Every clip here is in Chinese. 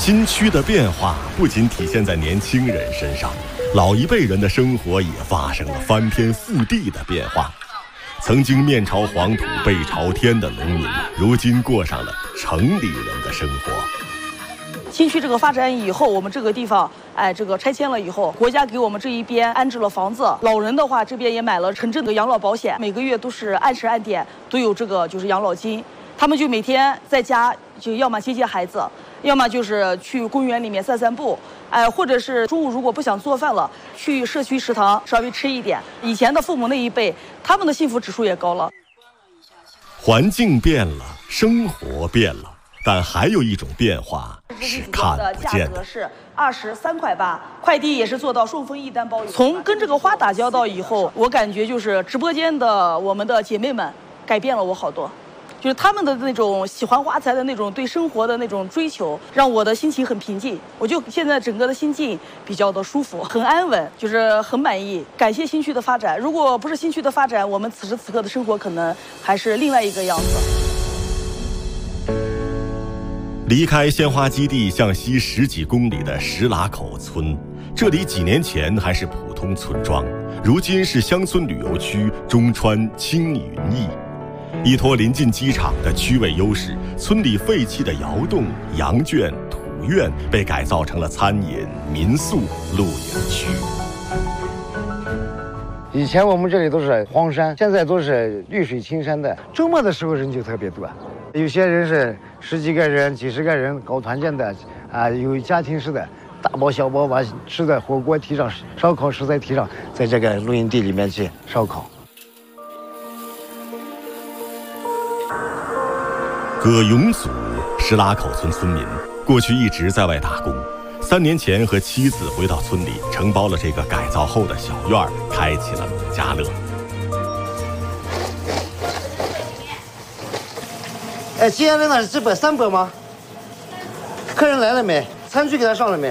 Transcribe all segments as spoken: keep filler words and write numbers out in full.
新区的变化不仅体现在年轻人身上，老一辈人的生活也发生了翻天覆地的变化。曾经面朝黄土背朝天的农民，如今过上了城里人的生活。 新区这个发展以后，我们这个地方，哎，这个拆迁了以后，国家给我们这一边安置了房子。老人的话，这边也买了城镇的养老保险，每个月都是按时按点都有这个就是养老金。他们就每天在家，就要么接接孩子，要么就是去公园里面散散步，哎，或者是中午如果不想做饭了，去社区食堂稍微吃一点。以前的父母那一辈，他们的幸福指数也高了。 环境变了，生活变了。但还有一种变化是看不见的。 价格是二十三块八，快递也是做到顺丰一单包邮。从跟这个花打交道以后，我感觉就是直播间的我们的姐妹们改变了我好多，就是他们的那种喜欢花材的那种对生活的那种追求，让我的心情很平静。我就现在整个的心境比较的舒服，很安稳，就是很满意。感谢新区的发展，如果不是新区的发展，我们此时此刻的生活可能还是另外一个样子。 离开鲜花基地向西十几公里的石喇口村，这里几年前还是普通村庄，如今是乡村旅游区，中川青云驿。依托临近机场的区位优势，村里废弃的窑洞、羊圈、土院被改造成了餐饮、民宿、露营区。 以前我们这里都是荒山，现在都是绿水青山的。周末的时候人就特别多，有些人是十几个人、几十个人搞团建的，啊，有家庭式的，大包小包把吃的火锅提上，烧烤食材提上，在这个露营地里面去烧烤。 葛永祖，石喇口村村民，过去一直在外打工。三年前和妻子回到村里，承包了这个改造后的小院儿，开启了农家乐。 哎，今天那是这波三波吗？客人来了没？餐具给他上了没？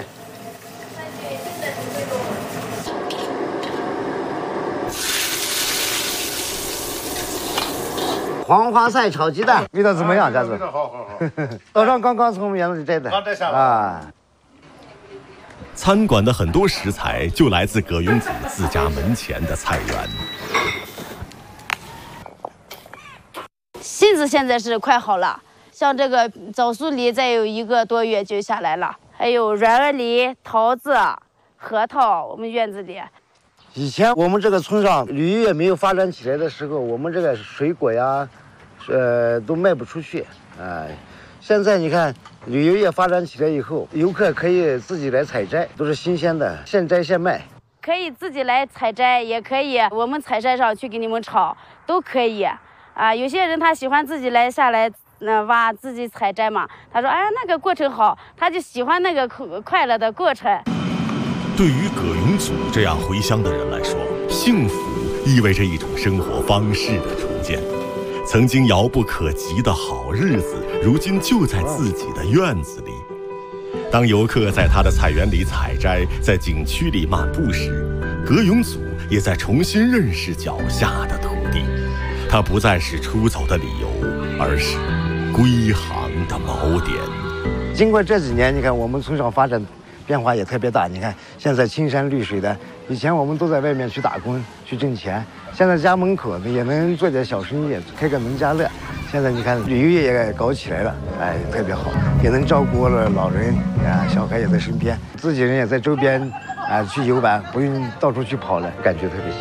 黄花菜炒鸡蛋，味道怎么样，家子？ 好好好。 早上刚刚从我们园子里摘的。 刚摘下来啊。 餐馆的很多食材就来自葛永祖自家门前的菜园。 杏子现在是快好了，像这个枣树梨再有一个多月就下来了，还有软耳梨、桃子、核桃，我们院子里。 以前我们这个村上旅游业没有发展起来的时候，我们这个水果呀，呃，都卖不出去，哎、呃。现在你看，旅游业发展起来以后，游客可以自己来采摘，都是新鲜的，现摘现卖。 可以自己来采摘，也可以我们采摘上去给你们炒，都可以。啊，有些人他喜欢自己来下来，那、呃、挖自己采摘嘛。他说，哎，那个过程好，他就喜欢那个快乐的过程。 对于葛永祖这样回乡的人来说，幸福意味着一种生活方式的重建。曾经遥不可及的好日子，如今就在自己的院子里。当游客在他的菜园里采摘，在景区里漫步时，葛永祖也在重新认识脚下的土地。它不再是出走的理由，而是归航的锚点。 经过这几年，你看我们村上发展变化也特别大。你看现在青山绿水的，以前我们都在外面去打工去挣钱，现在家门口也能做点小生意，开个农家乐。现在你看旅游业也搞起来了，哎，特别好，也能照顾了老人啊，小孩也在身边，自己人也在周边啊去游玩，不用到处去跑了，感觉特别香。